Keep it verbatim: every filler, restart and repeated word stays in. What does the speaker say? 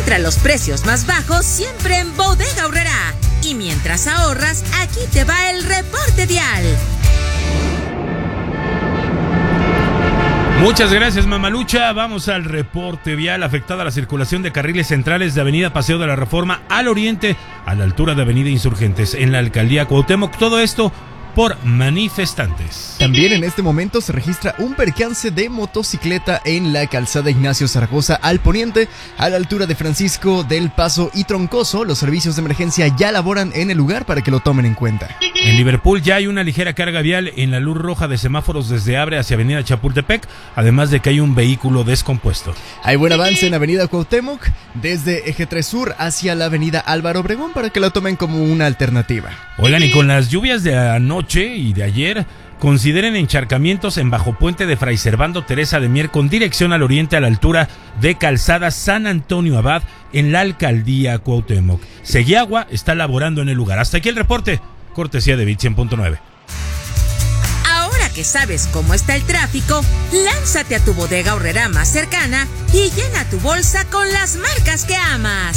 Encuentra los precios más bajos siempre en Bodega Aurrerá. Y mientras ahorras, aquí te va el reporte vial. Muchas gracias, Mamalucha. Vamos al reporte vial. Afectada la circulación de carriles centrales de Avenida Paseo de la Reforma al oriente, a la altura de Avenida Insurgentes, en la Alcaldía Cuauhtémoc. Todo esto por manifestantes. También en este momento se registra un percance de motocicleta en la calzada Ignacio Zaragoza al poniente, a la altura de Francisco del Paso y Troncoso. Los servicios de emergencia ya laboran en el lugar para que lo tomen en cuenta. En Liverpool ya hay una ligera carga vial en la luz roja de semáforos desde Abre hacia Avenida Chapultepec, además de que hay un vehículo descompuesto. Hay buen avance en Avenida Cuauhtémoc desde Eje tres Sur hacia la Avenida Álvaro Obregón para que lo tomen como una alternativa. Oigan, y con las lluvias de anoche y de ayer, consideren encharcamientos en Bajo Puente de Fray Servando Teresa de Mier con dirección al oriente a la altura de Calzada San Antonio Abad en la Alcaldía Cuauhtémoc. Seguiagua está laborando en el lugar. Hasta aquí el reporte, cortesía de Bit cien punto nueve. Ahora que sabes cómo está el tráfico, lánzate a tu Bodega Aurrerá más cercana y llena tu bolsa con las marcas que amas.